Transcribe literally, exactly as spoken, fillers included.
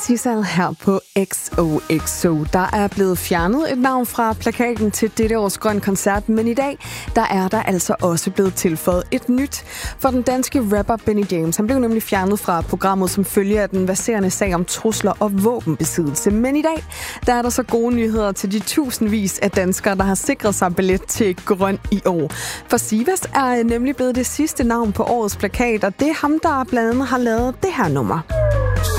Sissal her på X O X O. Der er blevet fjernet et navn fra plakaten til dette års Grøn Koncert, men i dag der er der altså også blevet tilføjet et nyt. For den danske rapper Benny James, han blev nemlig fjernet fra programmet som følge af den verserende sag om trusler og våbenbesiddelse. Men i dag der er der så gode nyheder til de tusindvis af danskere, der har sikret sig billet til Grøn i år. For Sivas er nemlig blevet det sidste navn på årets plakat, og det er ham, der blandt andet har lavet det her nummer.